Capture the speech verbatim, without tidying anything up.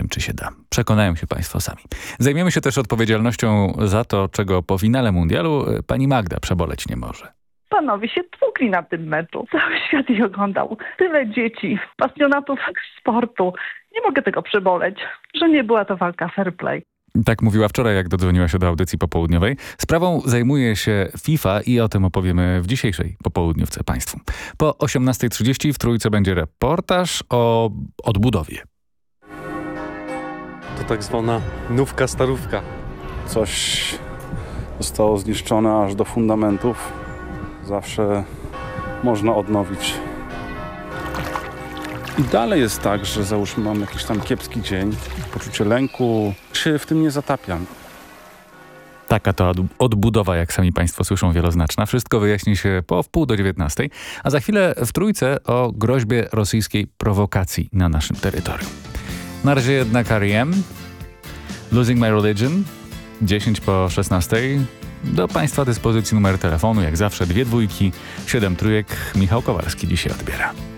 czy się da. Przekonają się państwo sami. Zajmiemy się też odpowiedzialnością za to, czego po finale mundialu pani Magda przeboleć nie może. Panowie się tłukli na tym meczu. Cały świat ich oglądał. Tyle dzieci, pasjonatów sportu. Nie mogę tego przeboleć, że nie była to walka fair play. Tak mówiła wczoraj, jak dodzwoniła się do audycji popołudniowej. Sprawą zajmuje się FIFA i o tym opowiemy w dzisiejszej popołudniówce państwu. Po osiemnastej trzydzieści w Trójce będzie reportaż o odbudowie. To tak zwana nówka starówka. Coś zostało zniszczone aż do fundamentów. Zawsze można odnowić. I dalej jest tak, że załóżmy mam jakiś tam kiepski dzień, poczucie lęku, się w tym nie zatapiam. Taka to odbudowa, jak sami państwo słyszą, wieloznaczna. Wszystko wyjaśni się po wpół do dziewiętnastej, a za chwilę w Trójce o groźbie rosyjskiej prowokacji na naszym terytorium. Na razie jednak R E M, Losing My Religion, dziesięć po szesnastej. Do państwa dyspozycji numer telefonu, jak zawsze dwie dwójki, siedem trójek. Michał Kowalski dzisiaj odbiera.